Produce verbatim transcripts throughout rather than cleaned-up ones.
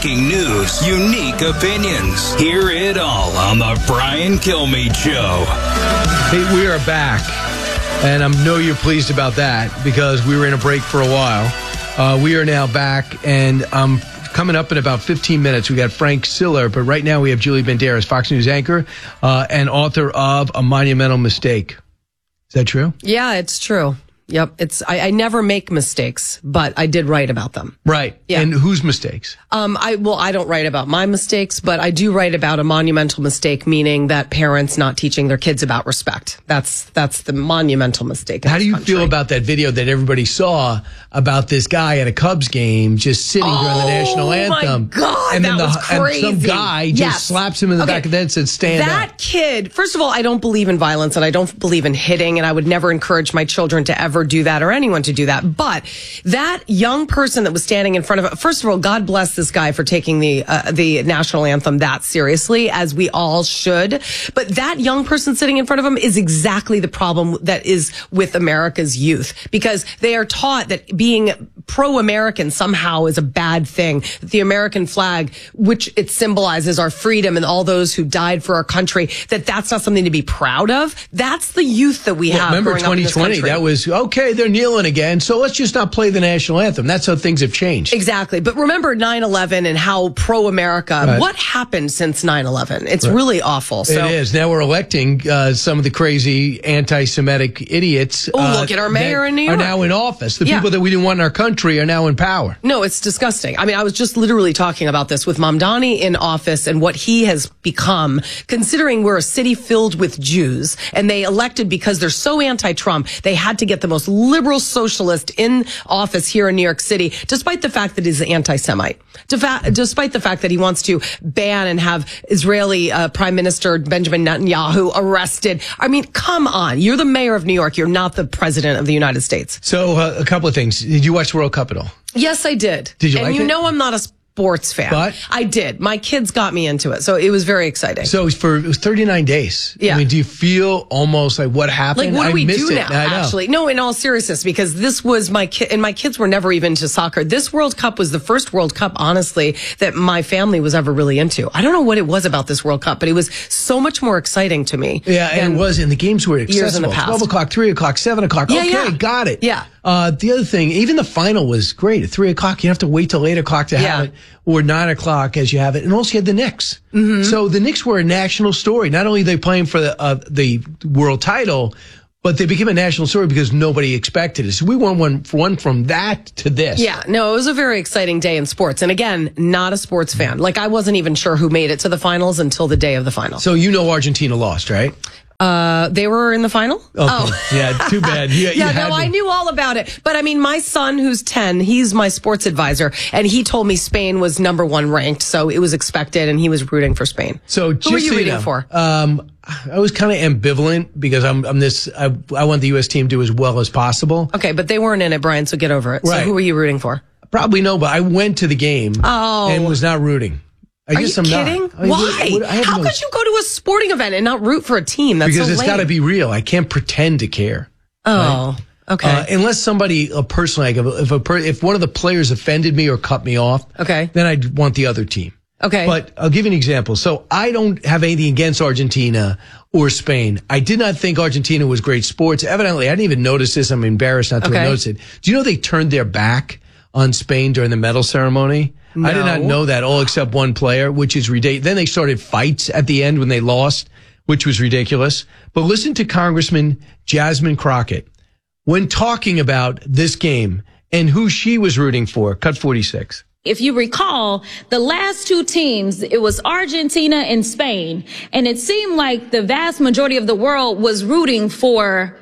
breaking news, unique opinions. Hear it all on the Brian Kilmeade Show. Hey, we are back, and I know you're pleased about that because we were in a break for a while. Uh, we are now back, and um, coming up in about fifteen minutes, we got Frank Siller, but right now we have Julie Banderas, Fox News anchor uh, and author of A Monumental Mistake. Is that true? Yeah, it's true. Yep. It's I, I never make mistakes, but I did write about them. Right. Yeah. And whose mistakes? Um, I well, I don't write about my mistakes, but I do write about a monumental mistake, meaning that parents not teaching their kids about respect. That's that's the monumental mistake. How do you feel about that video that everybody saw about this guy at a Cubs game just sitting oh, during the national anthem? Oh my God, and then that the, was crazy. And some guy just yes. slaps him in the okay. back of the head and said, "Stand that up." That kid. First of all, I don't believe in violence, and I don't believe in hitting, and I would never encourage my children to ever do that or anyone to do that. But that young person that was standing in front of it, first of all, God bless this guy for taking the uh, the national anthem that seriously, as we all should. But that young person sitting in front of him is exactly the problem that is with America's youth, because they are taught that being pro-American somehow is a bad thing. The American flag, which it symbolizes our freedom and all those who died for our country, that that's not something to be proud of. That's the youth that we well, have. Remember twenty twenty, that was, okay, they're kneeling again, so let's just not play the national anthem. That's how things have changed. Exactly. But remember nine eleven and how pro-America, right. what happened since nine eleven? It's right. really awful. So, it is. Now we're electing uh, some of the crazy anti-Semitic idiots. Oh, uh, look at our mayor in New York. Are now in office. The yeah. people that we didn't want in our country are now in power. No, it's disgusting. I mean, I was just literally talking about this with Mamdani in office and what he has become, considering we're a city filled with Jews, and they elected because they're so anti-Trump, they had to get the most liberal socialist in office here in New York City, despite the fact that he's an anti-Semite, despite the fact that he wants to ban and have Israeli uh, Prime Minister Benjamin Netanyahu arrested. I mean, come on. You're the mayor of New York. You're not the president of the United States. So uh, a couple of things. Did you watch the World Cup at all? Yes, I did. Did you and like you it? know I'm not a sports fan. But? I did. My kids got me into it, so it was very exciting. So for it was thirty-nine days. Yeah. I mean, do you feel almost like what happened? Like, what do I we miss do it. now, I know. actually? No, in all seriousness, because this was my kid, and my kids were never even into soccer. This World Cup was the first World Cup, honestly, that my family was ever really into. I don't know what it was about this World Cup, but it was so much more exciting to me. Yeah, and it was, and the games were accessible. Years in the past. twelve o'clock, three o'clock, seven o'clock. Yeah, okay, yeah. got it. Yeah. Uh, the other thing, even the final was great. At three o'clock, you have to wait till eight o'clock to Yeah. have it, or nine o'clock as you have it. And also you had the Knicks. Mm-hmm. So the Knicks were a national story. Not only are they playing for the, uh, the world title, but they became a national story because nobody expected it. So we won one, one from that to this. Yeah, no, it was a very exciting day in sports. And again, not a sports fan. Like, I wasn't even sure who made it to the finals until the day of the final. So you know Argentina lost, right? Uh, they were in the final? Okay. Oh. Yeah, too bad. You, you yeah, had no, to. I knew all about it. But I mean, my son, who's ten, he's my sports advisor, and he told me Spain was number one ranked, so it was expected, and he was rooting for Spain. So who just are you so rooting know, for? Um, I was kind of ambivalent because I'm, I'm this, I, I want the U S team to do as well as possible. Okay, but they weren't in it, Brian, so get over it. Right. So who are you rooting for? Probably no, but I went to the game Oh. and was not rooting. I Are guess you I'm kidding? not. I mean, Why? what- what- I have How no- could you go to a sporting event and not root for a team? That's Because so it's lame. got to be real. I can't pretend to care. Oh, okay. Uh, unless somebody, uh, personally, like if, if, a per, if one of the players offended me or cut me off, Okay. then I'd want the other team. Okay. But I'll give you an example. So I don't have anything against Argentina or Spain. I did not think Argentina was great sports. Evidently, I didn't even notice this. I'm embarrassed not to Okay. have noticed it. Do you know they turned their back on Spain during the medal ceremony? No. I did not know that, all except one player, which is ridiculous. Then they started fights at the end when they lost, which was ridiculous. But listen to Congressman Jasmine Crockett when talking about this game and who she was rooting for. Cut forty-six. If you recall, the last two teams, it was Argentina and Spain. And it seemed like the vast majority of the world was rooting for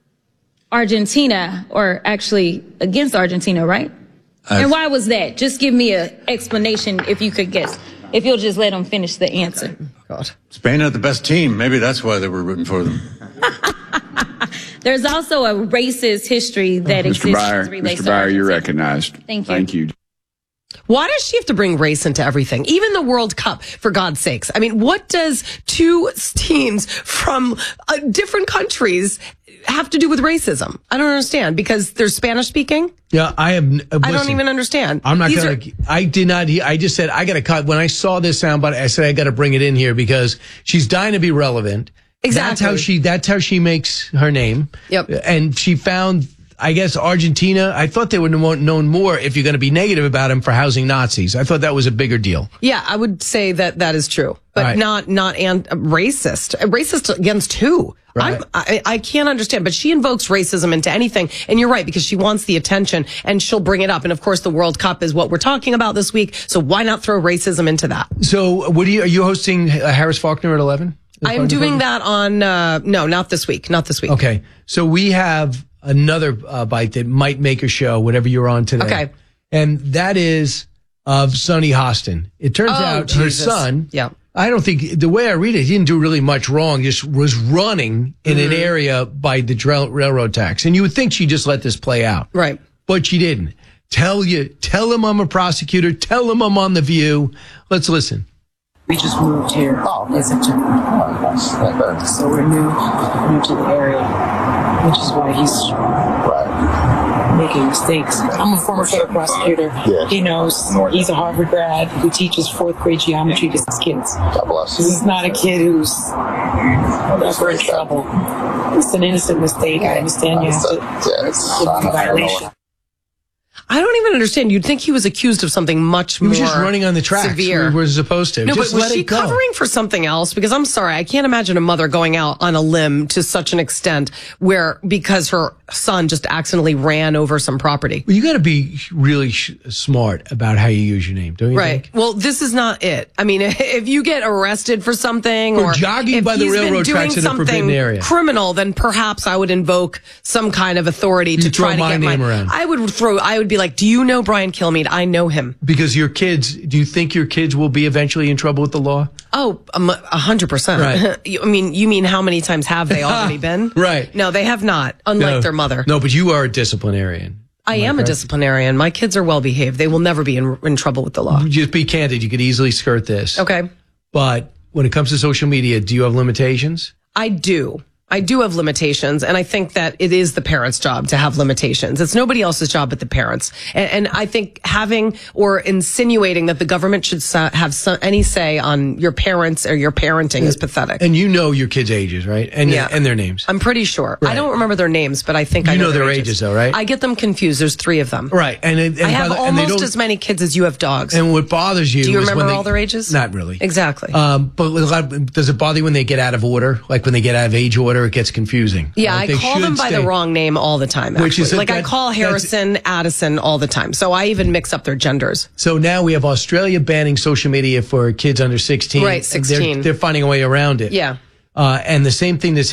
Argentina, or actually against Argentina, right? I've, and why was that? Just give me an explanation if you could guess. If you'll just let them finish the answer. God. Spain had the best team. Maybe that's why they were rooting for them. There's also a racist history that Mister exists. Byer, as it relates Mister to Byer, you're Argentina. recognized. Thank you. Thank you. Why does she have to bring race into everything? Even the World Cup, for God's sakes. I mean, what does two teams from uh, different countries have to do with racism? I don't understand, because they're Spanish speaking. Yeah, I have. Uh, I don't even understand. I'm not These going to. I did not. I just said I got to cut. When I saw this soundbite, I said I got to bring it in here because she's dying to be relevant. Exactly. That's how she. That's how she makes her name. Yep. And she found, I guess, Argentina. I thought they would have known more if you're going to be negative about him for housing Nazis. I thought that was a bigger deal. Yeah, I would say that that is true, but Right. not not an, racist. Racist against who? Right. I'm, I I can't understand. But she invokes racism into anything, and you're right, because she wants the attention, and she'll bring it up. And of course, the World Cup is what we're talking about this week. So why not throw racism into that? So, what are you? Are you hosting uh, Harris Faulkner at eleven? I'm doing that on uh, no, not this week. Not this week. Okay, so we have another uh, bite that might make a show, whatever you're on today. Okay. And that is of Sonny Hostin. It turns Oh, out her Jesus. son, Yeah. I don't think, the way I read it, he didn't do really much wrong, just was running in Mm-hmm. an area by the dra- railroad tracks. And you would think she just let this play out. Right. But she didn't. Tell you, tell him I'm a prosecutor, tell him I'm on The View. Let's listen. We just moved here Oh. in September. Oh, nice. Yeah, good. So we're new, new to the area, which is why he's Right. making mistakes. I'm a former federal prosecutor. Yeah. He knows he's a Harvard grad who teaches fourth grade geometry to his kids. God bless. This is not a kid who's ever in trouble. It's an innocent mistake. I understand you have to Yeah, it's give I him a don't know. violation. I don't even understand. You'd think he was accused of something much He more was just running on the tracks. severe. We were supposed to. No, just but was let she it go. covering for something else? Because I'm sorry, I can't imagine a mother going out on a limb to such an extent where, because her son just accidentally ran over some property. Well, you got to be really sh- smart about how you use your name, don't you Right. think? Well, this is not it. I mean, if you get arrested for something, For or jogging if by the he's been railroad doing tracks in a forbidden something area. criminal, then perhaps I would invoke some kind of authority to You'd throw try to my get name my. around. I would throw. I would be like, "Do you know Brian Kilmeade? I know him." Because your kids, do you think your kids will be eventually in trouble with the law? Oh, um, a hundred percent. Right. You- I mean, you mean how many times have they already been? Right. No, they have not. Unlike No. their mother. No, but you are a disciplinarian. I am a disciplinarian. My kids are well behaved. They will never be in, in trouble with the law. Just be candid. You could easily skirt this. Okay. But when it comes to social media, do you have limitations? I do. I do have limitations, and I think that it is the parents' job to have limitations. It's nobody else's job but the parents. And, and I think having or insinuating that the government should sa- have some, any say on your parents or your parenting is pathetic. And you know your kids' ages, right? And Yeah. and their names. I'm pretty sure. Right. I don't remember their names, but I think I You know, know their ages, though, right? I get them confused. There's three of them. Right. And, and I have by the- and they almost don't- as many kids as you have dogs. And what bothers you Do you is remember when they, all their ages? Not really. Exactly. Um, but with a lot of- does it bother you when they get out of order? Like when they get out of age order, it gets confusing. Yeah, Like, I they call should them by stay- the wrong name all the time. Actually. Which is a- like I that- call that's- Harrison Addison all the time. So I even mix up their genders. So now we have Australia banning social media for kids under sixteen. Right, And they're- sixteen. They're, finding a way around it. Yeah. Uh, and the same thing that's